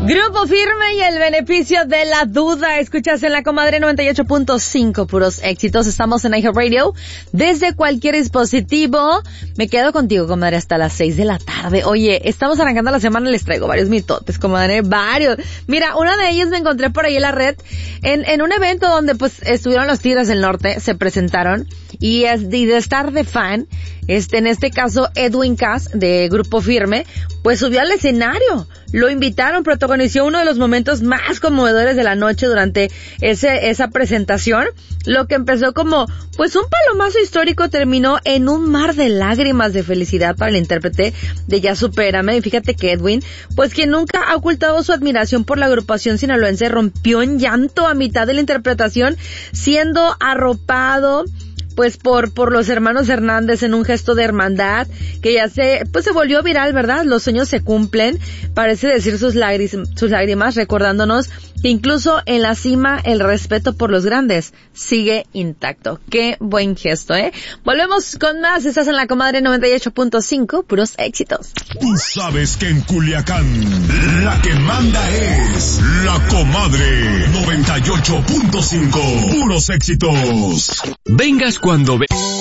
Grupo Firme y el beneficio de la duda. Escuchas en la comadre 98.5, puros éxitos. Estamos en iHeartRadio desde cualquier dispositivo. Me quedo contigo, comadre, hasta las 6 de la tarde. Oye, estamos arrancando la semana, les traigo varios mitotes, comadre, varios. Mira, una de ellos me encontré por ahí en la red, en un evento donde pues estuvieron los Tigres del Norte, se presentaron, y de estar de fan, en este caso Edwin Cass de Grupo Firme, pues subió al escenario. Lo invitaron, protagonizó uno de los momentos más conmovedores de la noche durante esa presentación. Lo que empezó como, pues un palomazo histórico, terminó en un mar de lágrimas de felicidad para el intérprete de Ya Supérame. Y fíjate que Edwin, pues quien nunca ha ocultado su admiración por la agrupación sinaloense, rompió en llanto a mitad de la interpretación, siendo arropado pues por los hermanos Hernández en un gesto de hermandad que ya se volvió viral, ¿verdad? Los sueños se cumplen, parece decir sus lágrimas, recordándonos que incluso en la cima el respeto por los grandes sigue intacto. Qué buen gesto, ¿eh? Volvemos con más. Estás en la comadre 98.5, puros éxitos. Tú sabes que en Culiacán la que manda es la comadre 98.5, puros éxitos. Vengas cuando